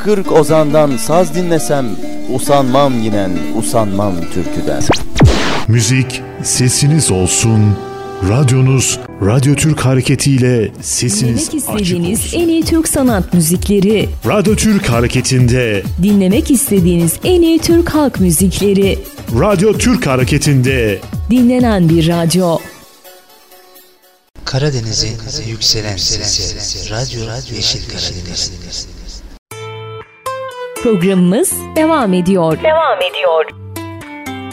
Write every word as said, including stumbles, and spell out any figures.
Kırk ozandan saz dinlesem, usanmam yinen, usanmam türküden. Müzik sesiniz olsun. Radyonuz Radyo Türk Hareketi ile sesiniz dinlemek istediğiniz en iyi Türk sanat müzikleri. Radyo Türk Hareketi'nde Dinlemek istediğiniz en iyi Türk halk müzikleri. Radyo Türk Hareketi'nde dinlenen bir radyo. Karadeniz'in yükselen sesi. Radyo Yeşil Karadeniz. Programımız devam ediyor. Devam ediyor.